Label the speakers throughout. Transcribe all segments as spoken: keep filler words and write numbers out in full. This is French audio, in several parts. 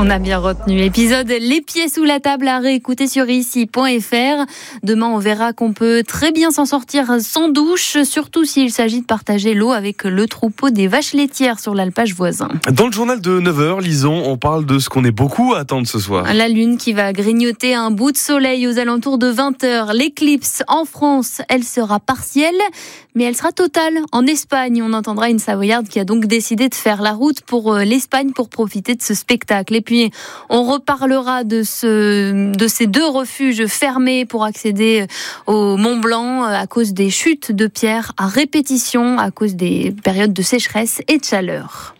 Speaker 1: On a bien retenu. Épisode Les pieds sous la table à réécouter sur ici point f r. Demain, on verra qu'on peut très bien s'en sortir sans douche, surtout s'il s'agit de partager l'eau avec le troupeau des vaches laitières sur l'alpage voisin.
Speaker 2: Dans le journal de neuf heures, lisons, on parle de ce qu'on est beaucoup à attendre ce soir.
Speaker 1: La lune qui va grignoter un bout de soleil aux alentours de vingt heures. L'éclipse en France, elle sera partielle, mais elle sera totale. En Espagne, on entendra une Savoyarde qui a donc décidé de faire la route pour l'Espagne pour profiter de ce spectacle. Et puis, on reparlera de, ce, de ces deux refuges fermés pour accéder au Mont Blanc à cause des chutes de pierres à répétition, à cause des périodes de sécheresse et de chaleur.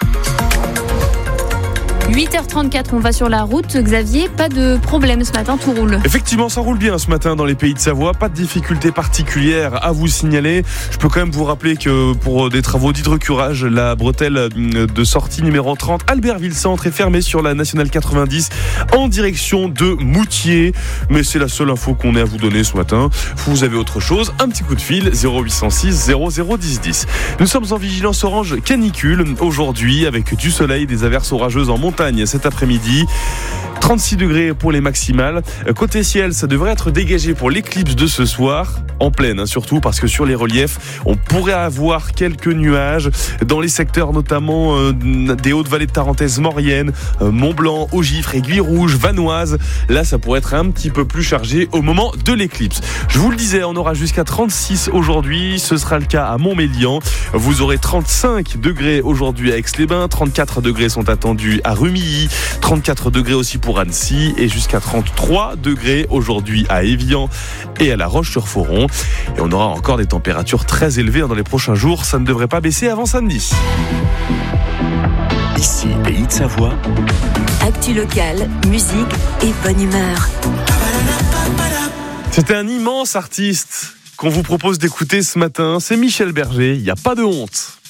Speaker 1: huit heures trente-quatre, on va sur la route. Xavier, pas de problème ce matin, tout roule.
Speaker 2: Effectivement, ça roule bien ce matin dans les pays de Savoie. Pas de difficultés particulières à vous signaler. Je peux quand même vous rappeler que pour des travaux d'hydrocurage, la bretelle de sortie numéro trente, Albertville-Centre, est fermée sur la nationale quatre-vingt-dix en direction de Moutier. Mais c'est la seule info qu'on ait à vous donner ce matin. Vous avez autre chose, un petit coup de fil, zéro huit cent six zéro zéro dix dix. Nous sommes en vigilance orange canicule aujourd'hui avec du soleil, des averses orageuses en montagne cet après-midi. trente-six degrés pour les maximales. Côté ciel, ça devrait être dégagé pour l'éclipse de ce soir. En pleine, hein, surtout parce que sur les reliefs, on pourrait avoir quelques nuages dans les secteurs notamment euh, des Hautes-Vallées de Tarentaise, Maurienne, euh, Mont-Blanc, Augifre, Aiguille Rouge, Vanoise. Là, ça pourrait être un petit peu plus chargé au moment de l'éclipse. Je vous le disais, on aura jusqu'à trente-six aujourd'hui. Ce sera le cas à Montmélian. Vous aurez trente-cinq degrés aujourd'hui à Aix-les-Bains. trente-quatre degrés sont attendus à Rumilly. trente-quatre degrés aussi pour Annecy. Et jusqu'à trente-trois degrés aujourd'hui à Évian et à La Roche-sur-Foron. Et on aura encore des températures très élevées dans les prochains jours. Ça ne devrait pas baisser avant samedi.
Speaker 3: Ici, Pays de Savoie.
Speaker 4: Actu locale, musique et bonne humeur.
Speaker 2: C'était un immense artiste qu'on vous propose d'écouter ce matin. C'est Michel Berger. Il n'y a pas de honte.